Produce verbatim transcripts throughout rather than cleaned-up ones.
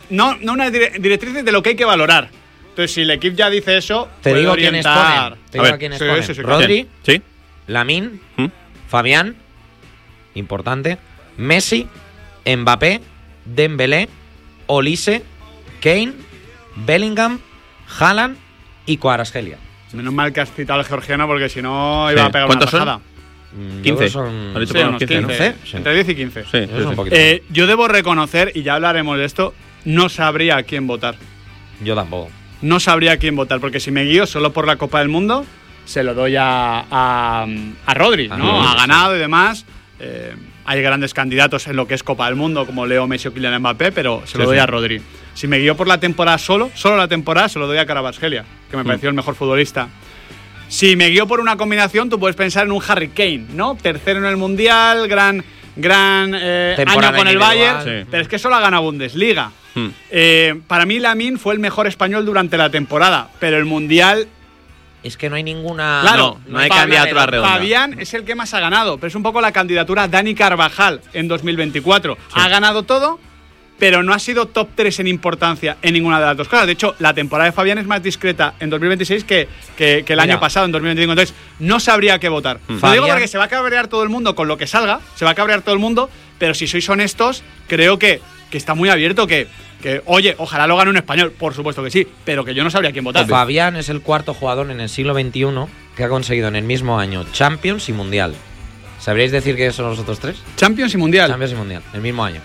no, no unas dire- directrices de lo que hay que valorar. Entonces, si el equipo ya dice eso, Te puede digo quiénes orientar. ponen. Te digo A ver, a quiénes sí, ponen. sí, sí, Rodri, ¿Sí? Lamine, ¿Mm? Fabián, importante, Messi, Mbappé, Dembélé, Olise, Kane, Bellingham, Haaland y Kvaratskhelia. Menos mal que has citado al georgiano porque si no iba Sí. a pegar ¿Cuántos una son? tajada. Mm, quince. yo son- Has dicho Sí, unos unos quince, quince. ¿no? quince, sí. Entre diez y quince. Sí, Yo sí, soy un sí. poquito Eh, yo debo reconocer, y ya hablaremos de esto, no sabría a quién votar. más. Yo tampoco. No sabría a quién votar, porque si me guío solo por la Copa del Mundo, se lo doy a, a, a Rodri, A ¿no? Rodri, ha sí. ganado y demás. Eh, hay grandes candidatos en lo que es Copa del Mundo, como Leo Messi o Kylian Mbappé, pero se lo Sí, doy sí. a Rodri. Si me guío por la temporada solo, solo la temporada, se lo doy a Kvaratskhelia, que me Mm. pareció el mejor futbolista. Si me guío por una combinación, tú puedes pensar en un Harry Kane, ¿no? Tercero en el Mundial, gran, gran eh, Temporada año con el individual. Bayern, Sí. pero es que solo ha ganado Bundesliga. Hmm. Eh, para mí Lamine fue el mejor español durante la temporada, pero el Mundial, Es que no hay ninguna. claro, no hay Fabián- candidatura redonda. Fabián es el que más ha ganado, pero es un poco la candidatura Dani Carvajal en dos mil veinticuatro. Ha ganado todo, pero no ha sido top tres en importancia en ninguna de las dos cosas. De hecho, la temporada de Fabián es más discreta en dos mil veintiséis que, que, que el Mira. año pasado, en dos mil veinticinco. Entonces, no sabría qué votar. Lo digo Fabián- porque se va a cabrear todo el mundo con lo que salga, se va a cabrear todo el mundo, pero si sois honestos, creo que, que está muy abierto, que, que, oye, ojalá lo gane un español, por supuesto que sí, pero que yo no sabría quién votar. Fabián es el cuarto jugador en el siglo veintiuno que ha conseguido en el mismo año Champions y Mundial. ¿Sabríais decir que son los otros tres? Champions y Mundial. Champions y Mundial, el mismo año.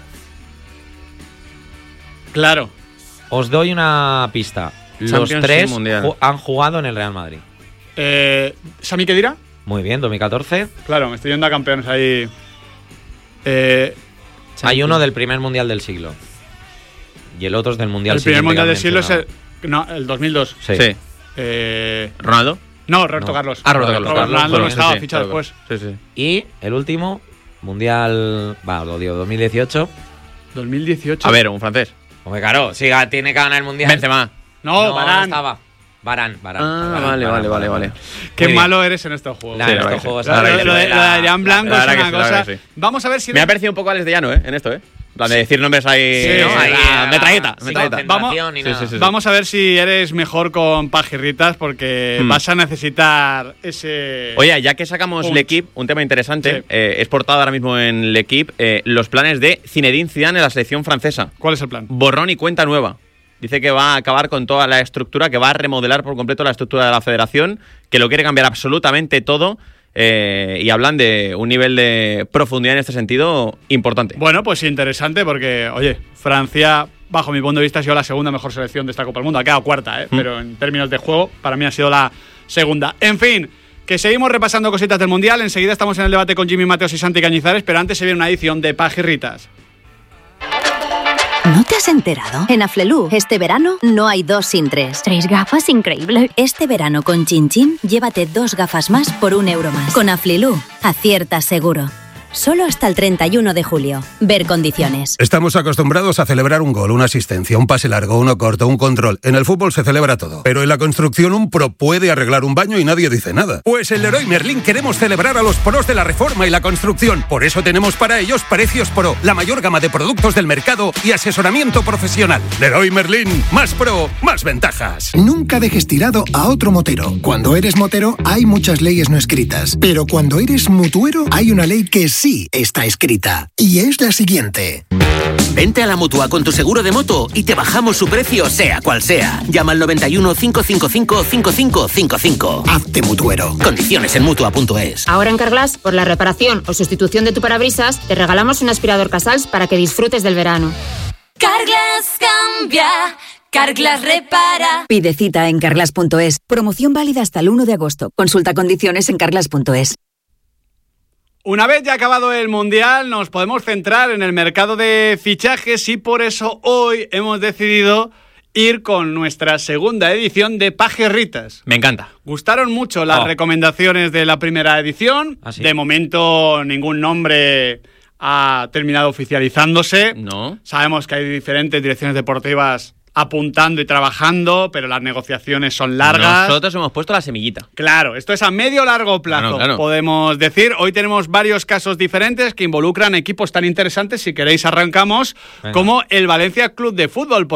Claro. Os doy una pista. Los Champions y tres Mundial. ju- han jugado en el Real Madrid. Eh, ¿Sami Khedira? Muy bien, dos mil catorce. Claro, me estoy yendo a campeones ahí. Eh, Hay uno del primer Mundial del siglo. Y el otro es del Mundial el primer siguiente mundial que del han siglo es el. mencionado. No, el dos mil dos. Sí. Sí. Eh, ¿Ronaldo? no, Roberto No. Carlos. Ah, Roberto Carlos. Ronaldo Carlos, no Carlos, estaba sí, sí, fichado claro, después. Sí, sí. Y el último, Mundial. Va, lo digo, dos mil dieciocho. dos mil dieciocho. A ver, un francés. Hombre, claro, sí, ga- tiene que ganar el Mundial. Benzema. No, no, Varane. no estaba. Varane, Varane. Ah, Varane, vale, Varane, vale, vale, vale. Qué Muy bien. malo eres en estos juegos. Nah, Sí, en la estos verdad que juegos sí. Lo, La lo- verdad que lo sí. de, lo de Adrián Blanco La es verdad que una sí, la verdad cosa. que sí. Vamos a ver si. Me ha parecido un poco Alex de Llano, ¿eh? En esto, ¿eh? En plan de decir nombres ahí. Sí, ¿no? sí, Ahí, ah, metralleta, sin metralleta. concentración ni Sí, nada. sí, sí. Vamos a ver si eres mejor con pajirritas porque Hmm. vas a necesitar ese. Oye, ya que sacamos Punch. L'Equipe, un tema interesante, Sí. eh, es portada ahora mismo en L'Equipe, eh, los planes de Zinedine Zidane en la selección francesa. ¿Cuál es el plan? Borrón y cuenta nueva. Dice que va a acabar con toda la estructura, que va a remodelar por completo la estructura de la federación, que lo quiere cambiar absolutamente todo, eh, y hablan de un nivel de profundidad en este sentido importante. Bueno, pues interesante porque, oye, Francia, bajo mi punto de vista, ha sido la segunda mejor selección de esta Copa del Mundo. Ha quedado cuarta, ¿eh? Mm. Pero en términos de juego, para mí ha sido la segunda. En fin, que seguimos repasando cositas del Mundial. Enseguida estamos en el debate con Jimmy Mateos y Santi Cañizares, pero antes se viene una edición de Pajirritas. ¿No te has enterado? En Aflelu, este verano no hay dos sin tres. Tres gafas, increíble. Este verano con Chin Chin, llévate dos gafas más por un euro más. Con Aflelu, aciertas seguro. Solo hasta el treinta y uno de julio. Ver condiciones. Estamos acostumbrados a celebrar un gol, una asistencia, un pase largo, uno corto, un control. En el fútbol se celebra todo. Pero en la construcción un pro puede arreglar un baño y nadie dice nada. Pues en Leroy Merlin queremos celebrar a los pros de la reforma y la construcción. Por eso tenemos para ellos precios pro, la mayor gama de productos del mercado y asesoramiento profesional. Leroy Merlin, más pro, más ventajas. Nunca dejes tirado a otro motero. Cuando eres motero hay muchas leyes no escritas, pero cuando eres mutuero hay una ley que sí está escrita. Y es la siguiente. Vente a la Mutua con tu seguro de moto y te bajamos su precio sea cual sea. Llama al noventa y uno, cinco cinco cinco, cinco cinco cinco cinco. Hazte mutuero. Condiciones en Mutua punto es. Ahora en Carglass, por la reparación o sustitución de tu parabrisas, te regalamos un aspirador Casals para que disfrutes del verano. Carglass cambia, Carglass repara. Pide cita en carglass punto es. Promoción válida hasta el uno de agosto. Consulta condiciones en carglass punto es. Una vez ya acabado el Mundial, nos podemos centrar en el mercado de fichajes y por eso hoy hemos decidido ir con nuestra segunda edición de Pajirritas. Me encanta. Gustaron mucho las Oh. recomendaciones de la primera edición. ¿Ah, sí? De momento ningún nombre ha terminado oficializándose. No. Sabemos que hay diferentes direcciones deportivas apuntando y trabajando, pero las negociaciones son largas. Nosotros hemos puesto la semillita. Claro, esto es a medio largo plazo, Claro, claro. podemos decir. Hoy tenemos varios casos diferentes que involucran equipos tan interesantes. Si queréis arrancamos, Venga. como el Valencia Club de Fútbol.